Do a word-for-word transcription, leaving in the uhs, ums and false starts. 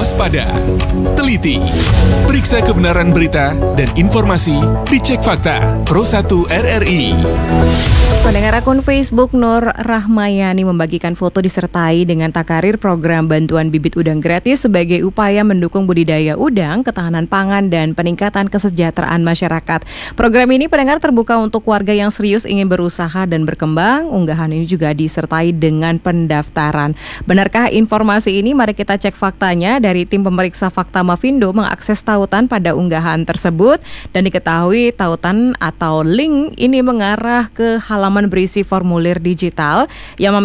waspada, teliti, periksa kebenaran berita dan informasi, dicek fakta. Pro satu R R I. Pendengar akun Facebook Nur Rahmayani membagikan foto disertai dengan takarir program bantuan bibit udang gratis sebagai upaya mendukung budidaya udang, ketahanan pangan, dan peningkatan kesejahteraan masyarakat. Program ini pendengar terbuka untuk warga yang serius ingin berusaha dan berkembang. Unggahan ini juga disertai dengan pendaftaran. Benarkah informasi ini? Mari kita cek faktanya. Dari tim pemeriksa fakta Mafindo mengakses tautan pada unggahan tersebut dan diketahui tautan atau link ini mengarah ke halaman berisi formulir digital yang